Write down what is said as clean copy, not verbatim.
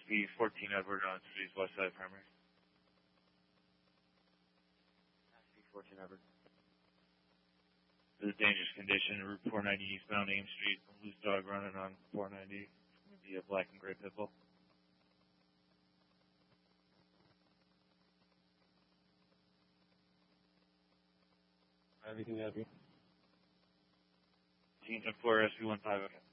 SB 14 Edward on City's West Side Primary. SB 14 Edward. There's a dangerous condition. Route 490 eastbound Ames Street. Loose dog running on 490. It's going to be a black and gray pit bull. Everything happy. Team 4 SB 15. Okay.